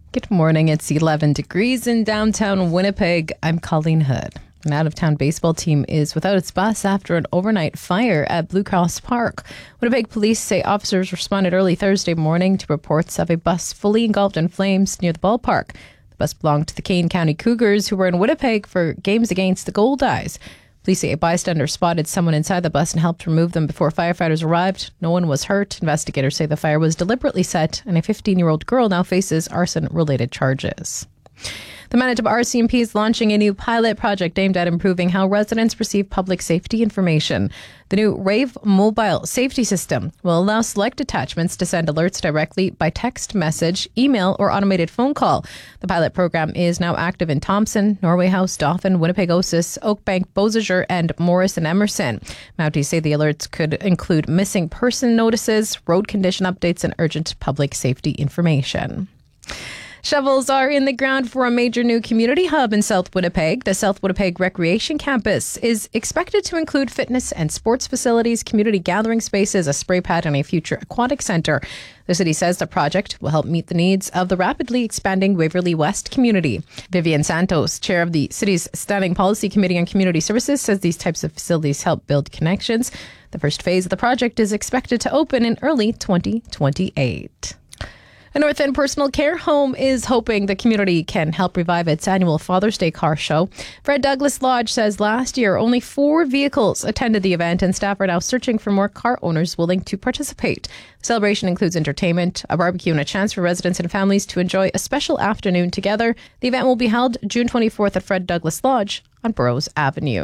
Good morning. It's 11 degrees in downtown Winnipeg. I'm Colleen Hood. An out-of-town baseball team is without its bus after an overnight fire at Blue Cross Park. Winnipeg police say officers responded early Thursday morning to reports of a bus fully engulfed in flames near the ballpark. The bus belonged to the Kane County Cougars, who were in Winnipeg for games against the Goldeyes. Police say a bystander spotted someone inside the bus and helped remove them before firefighters arrived. No one was hurt. Investigators say the fire was deliberately set, and a 15-year-old girl now faces arson-related charges. The Manitoba RCMP is launching a new pilot project aimed at improving how residents receive public safety information. The new Rave mobile safety system will allow select attachments to send alerts directly by text message, email, or automated phone call. The pilot program is now active in Thompson, Norway House, Dauphin, Winnipeg Osis, Oakbank, Beausejour, and Morris and Emerson. Mounties say the alerts could include missing person notices, road condition updates, and urgent public safety information. Shovels are in the ground for a major new community hub in South Winnipeg. The South Winnipeg Recreation Campus is expected to include fitness and sports facilities, community gathering spaces, a spray pad, and a future aquatic centre. The city says the project will help meet the needs of the rapidly expanding Waverley West community. Vivian Santos, chair of the city's Standing Policy Committee on Community Services, says these types of facilities help build connections. The first phase of the project is expected to open in early 2028. A North End personal care home is hoping the community can help revive its annual Father's Day car show. Fred Douglas Lodge says last year only 4 vehicles attended the event, and staff are now searching for more car owners willing to participate. The celebration includes entertainment, a barbecue, and a chance for residents and families to enjoy a special afternoon together. The event will be held June 24th at Fred Douglas Lodge on Burroughs Avenue.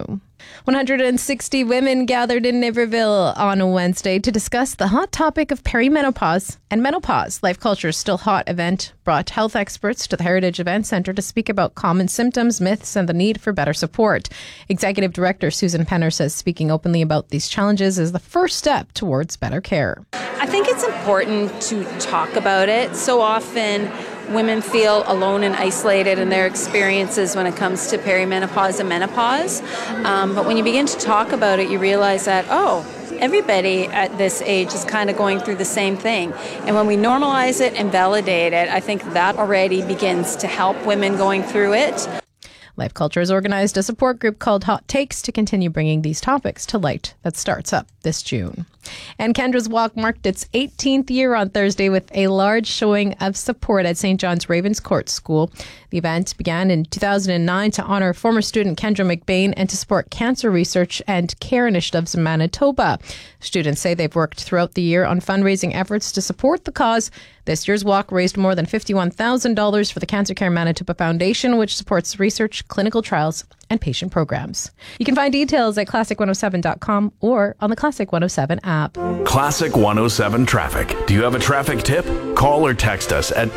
160 women gathered in Niverville on Wednesday to discuss the hot topic of perimenopause and menopause. Life Culture's Still Hot event brought health experts to the Heritage Event Centre to speak about common symptoms, myths, and the need for better support. Executive Director Susan Penner says speaking openly about these challenges is the first step towards better care. I think it's important to talk about it. So often women feel alone and isolated in their experiences when it comes to perimenopause and menopause. But when you begin to talk about it, you realize that, everybody at this age is kind of going through the same thing. And when we normalize it and validate it, I think that already begins to help women going through it. Life Culture has organized a support group called Hot Takes to continue bringing these topics to light. That starts up this June. And Kendra's Walk marked its 18th year on Thursday with a large showing of support at St. John's Ravenscourt School. The event began in 2009 to honor former student Kendra McBain and to support cancer research and care initiatives in Manitoba. Students say they've worked throughout the year on fundraising efforts to support the cause. This year's walk raised more than $51,000 for the Cancer Care Manitoba Foundation, which supports research, clinical trials, and patient programs. You can find details at classic107.com or on the Classic 107 app. Classic 107 Traffic. Do you have a traffic tip? Call or text us at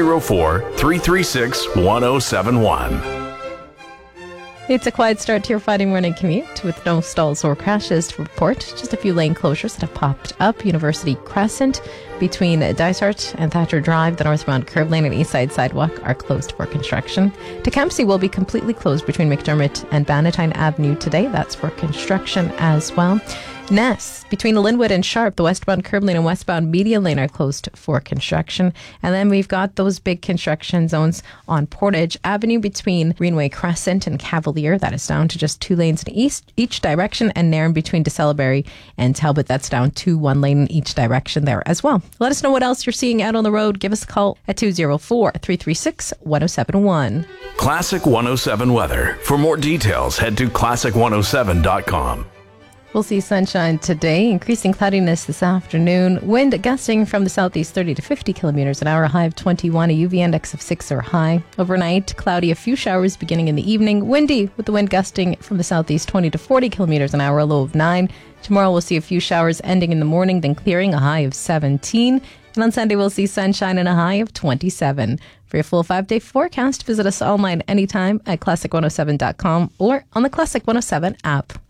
204-336-1071. It's a quiet start to your Friday morning commute with no stalls or crashes to report. Just a few lane closures that have popped up. University Crescent between Dysart and Thatcher Drive, the northbound curb lane and Eastside Sidewalk are closed for construction. Tecumseh will be completely closed between McDermott and Bannatyne Avenue today. That's for construction as well. Ness, between Linwood and Sharp, the westbound curb lane and westbound median lane are closed for construction. And then we've got those big construction zones on Portage Avenue between Greenway Crescent and Cavalier. That is down to just 2 lanes in each direction. And Nairn between DeSalleberry and Talbot, that's down to 1 lane in each direction there as well. Let us know what else you're seeing out on the road. Give us a call at 204-336-1071. Classic 107 weather. For more details, head to classic107.com. We'll see sunshine today, increasing cloudiness this afternoon. Wind gusting from the southeast 30 to 50 kilometers an hour, a high of 21, a UV index of 6 or high. Overnight, cloudy, a few showers beginning in the evening. Windy with the wind gusting from the southeast 20 to 40 kilometers an hour, a low of 9. Tomorrow we'll see a few showers ending in the morning, then clearing, a high of 17. And on Sunday we'll see sunshine and a high of 27. For your full 5-day forecast, visit us online anytime at classic107.com or on the Classic 107 app.